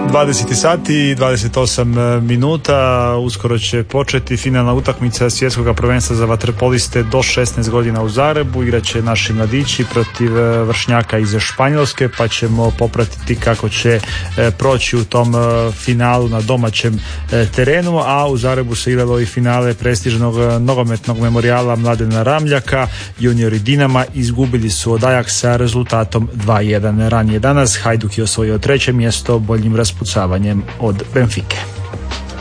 20 sati i 28 minuta. Uskoro će početi finalna utakmica svjetskog prvenstva za vaterpoliste do 16 godina u Zagrebu. Igraće naši mladići protiv vršnjaka iz Španjolske, pa ćemo popratiti kako će proći u tom finalu na domaćem terenu. A u Zagrebu se igralo i finale prestižnog nogometnog memorijala Mladena Ramljaka. Juniori Dinama izgubili su od Ajaksa rezultatom 2-1. Ranije danas Hajduk je osvojio treće mjesto boljim raspucavanjem od Benfike.